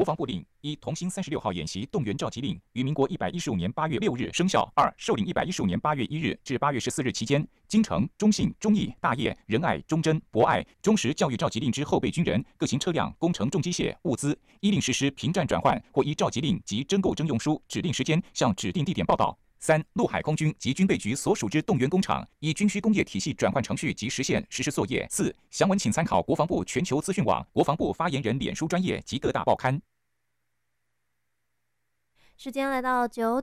国防部令：一、同兴36号演习动员召集令于民国115年8月6日生效。二、受领115年8月1日至8月14日期间，京城、中信、忠义、大业、仁爱、忠贞、博爱、忠实教育召集令之后备军人，各型车辆、工程重机械、物资，依令实施平战转换，或依召集令及征购征用书指定时间向指定地点报到。三、陆海空军及军备局所属之动员工厂，依军需工业体系转换程序及时限实施作业。四、详文请参考国防部全球资讯网、国防部发言人脸书专页及各大报刊。 时间来到9